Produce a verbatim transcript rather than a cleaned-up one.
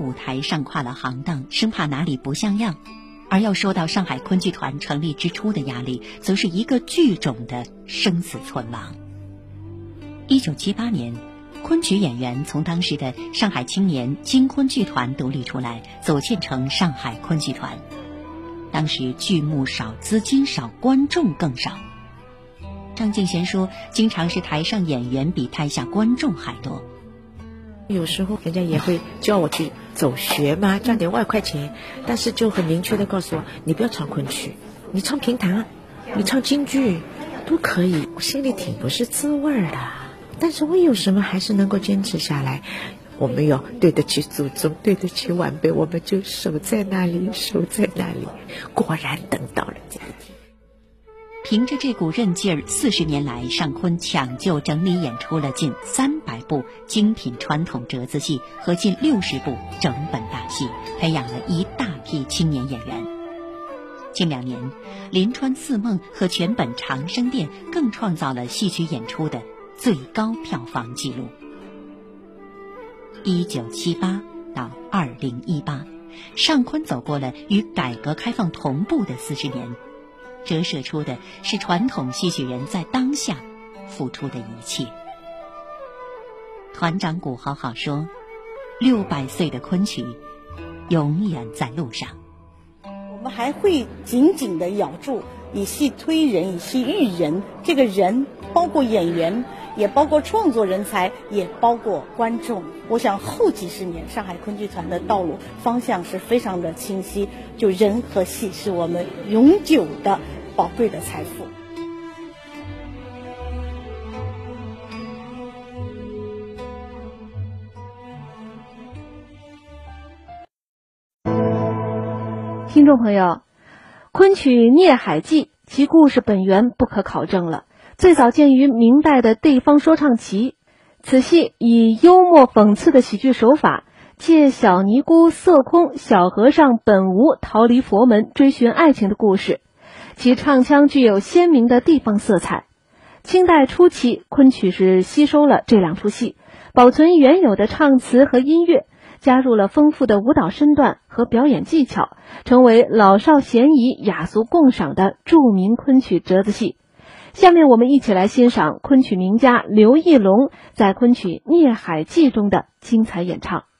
舞台上跨了行当，生怕哪里不像样。而要说到上海昆剧团成立之初的压力，则是一个剧种的生死存亡。一九七八年，昆曲演员从当时的上海青年京昆剧团独立出来，组建成上海昆剧团。当时剧目少，资金少，观众更少。张敬贤说，经常是台上演员比台下观众还多。 有时候人家也会叫我去走学嘛，赚点外快钱，但是就很明确的告诉我，你不要唱昆曲，你唱评弹，你唱京剧都可以。我心里挺不是滋味的，但是我有什么还是能够坚持下来。我们要对得起祖宗，对得起晚辈，我们就守在那里，守在那里。果然等到了这一天。 凭着这股韧劲儿，四十年来，上昆抢救整理演出了近三百部精品传统折子戏和近六十部整本大戏，培养了一大批青年演员。近两年，临川四梦和全本长生殿更创造了戏曲演出的最高票房纪录。一九七八到二零一八，上昆走过了与改革开放同步的四十年。折射出的是传统戏曲人在当下付出的一切。团长谷好好说，六百岁的昆曲永远在路上。 我们还会紧紧地咬住以戏推人，以戏育人，这个人包括演员，也包括创作人才，也包括观众。我想后几十年上海昆剧团的道路方向是非常的清晰，就人和戏是我们永久的宝贵的财富。 听众朋友，昆曲《孽海记》其故事本源不可考证了，最早见于明代的地方说唱集。此戏以幽默讽刺的喜剧手法，借小尼姑色空、小和尚本无逃离佛门追寻爱情的故事，其唱腔具有鲜明的地方色彩。清代初期，昆曲是吸收了这两出戏，保存原有的唱词和音乐，加入了丰富的舞蹈身段和表演技巧，成为老少咸宜、雅俗共赏的著名昆曲折子戏。下面我们一起来欣赏昆曲名家刘义隆在昆曲《孽海记》中的精彩演唱。